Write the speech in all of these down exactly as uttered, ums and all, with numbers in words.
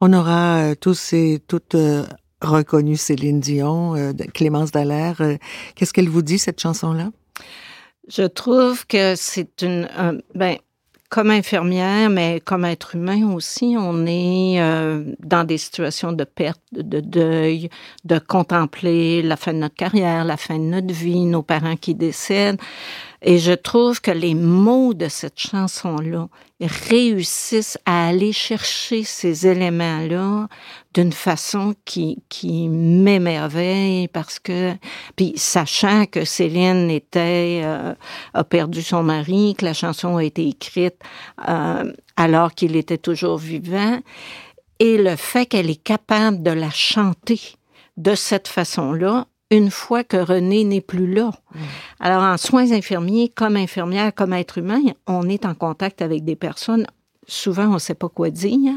On aura euh, tous et toutes euh, reconnu Céline Dion, euh, Clémence Dallaire. Euh, qu'est-ce qu'elle vous dit, cette chanson-là? Je trouve que c'est une... Un, ben, comme infirmière, mais comme être humain aussi, on est euh, dans des situations de perte, de deuil, de contempler la fin de notre carrière, la fin de notre vie, nos parents qui décèdent. Et je trouve que les mots de cette chanson-là réussissent à aller chercher ces éléments-là d'une façon qui, qui m'émerveille parce que, puis sachant que Céline était, euh, a perdu son mari, que la chanson a été écrite euh, alors qu'il était toujours vivant, et le fait qu'elle est capable de la chanter de cette façon-là, une fois que René n'est plus là. Mmh. Alors, en soins infirmiers, comme infirmière, comme être humain, on est en contact avec des personnes. Souvent, on ne sait pas quoi dire.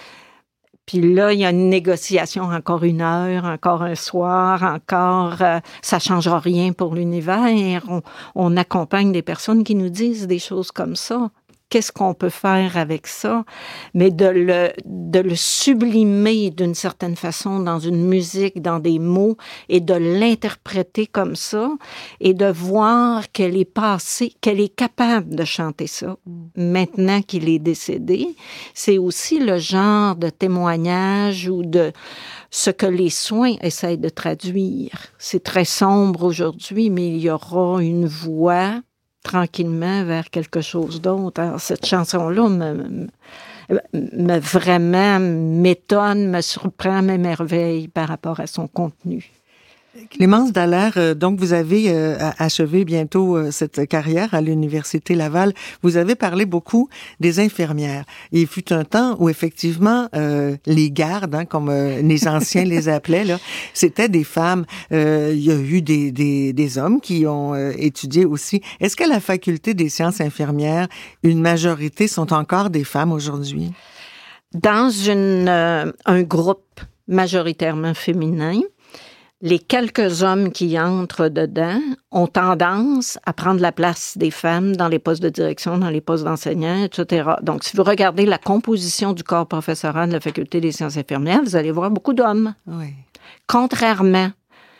Puis là, il y a une négociation, encore une heure, encore un soir, encore... Euh, ça ne changera rien pour l'univers. On, on accompagne des personnes qui nous disent des choses comme ça. Qu'est-ce qu'on peut faire avec ça? Mais de le, de le sublimer d'une certaine façon dans une musique, dans des mots, et de l'interpréter comme ça, et de voir qu'elle est passée, qu'elle est capable de chanter ça maintenant qu'il est décédé. C'est aussi le genre de témoignage ou de ce que les soins essayent de traduire. C'est très sombre aujourd'hui, mais il y aura une voix tranquillement vers quelque chose d'autre. Alors, cette chanson-là me, me, me vraiment m'étonne, me surprend, m'émerveille par rapport à son contenu. Clémence Dallaire, euh, donc vous avez euh, achevé bientôt euh, cette carrière à l'Université Laval. Vous avez parlé beaucoup des infirmières. Il fut un temps où effectivement euh, les gardes, hein, comme euh, les anciens les appelaient, là, c'était des femmes. Euh, il y a eu des, des, des hommes qui ont euh, étudié aussi. Est-ce qu'à la Faculté des sciences infirmières, une majorité sont encore des femmes aujourd'hui? Dans une, euh, un groupe majoritairement féminin, les quelques hommes qui entrent dedans ont tendance à prendre la place des femmes dans les postes de direction, dans les postes d'enseignants, et cetera. Donc, si vous regardez la composition du corps professoral de la Faculté des sciences infirmières, vous allez voir beaucoup d'hommes. Oui. Contrairement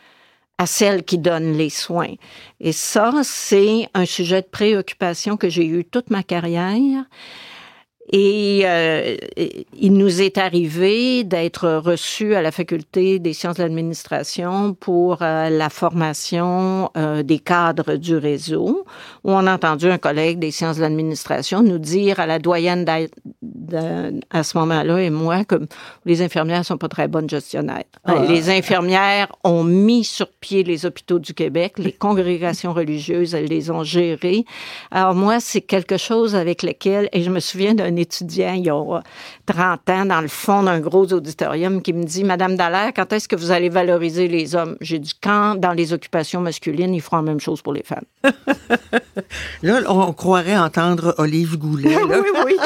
à celles qui donnent les soins. Et ça, c'est un sujet de préoccupation que j'ai eu toute ma carrière. Et euh, il nous est arrivé d'être reçus à la Faculté des sciences de l'administration pour euh, la formation euh, des cadres du réseau, où on a entendu un collègue des sciences de l'administration nous dire à la doyenne à ce moment-là et moi que les infirmières sont pas très bonnes gestionnaires. Ah. Les infirmières ont mis sur pied les hôpitaux du Québec, les congrégations religieuses, elles les ont gérées. Alors moi, c'est quelque chose avec lequel, et je me souviens d'un étudiant il y a trente ans dans le fond d'un gros auditorium qui me dit « Madame Dallaire, quand est-ce que vous allez valoriser les hommes? » J'ai dit « Quand, dans les occupations masculines, ils feront la même chose pour les femmes. » Là, on croirait entendre Olive Goulet. Là. Oui, oui.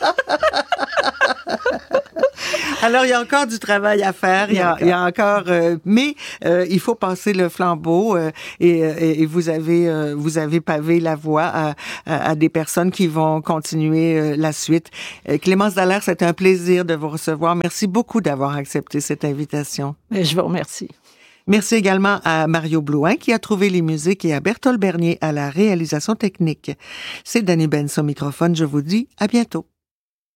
Alors, il y a encore du travail à faire. Il y a, il y a encore, euh, mais euh, il faut passer le flambeau euh, et, et, et vous avez, euh, vous avez pavé la voie à, à, à des personnes qui vont continuer euh, la suite. Euh, Clémence Dallaire, c'était un plaisir de vous recevoir. Merci beaucoup d'avoir accepté cette invitation. Je vous remercie. Merci également à Mario Blouin qui a trouvé les musiques et à Berthold Bernier à la réalisation technique. C'est Dany Benz au microphone. Je vous dis à bientôt.